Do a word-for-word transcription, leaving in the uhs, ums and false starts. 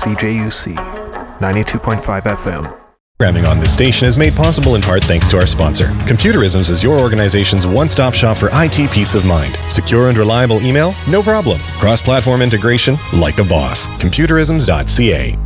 C J U C, ninety-two point five F M. Programming on this station is made possible in part thanks to our sponsor. Computerisms is your organization's one-stop shop for I T peace of mind. Secure and reliable email? No problem. Cross-platform integration? Like a boss. Computerisms dot C A.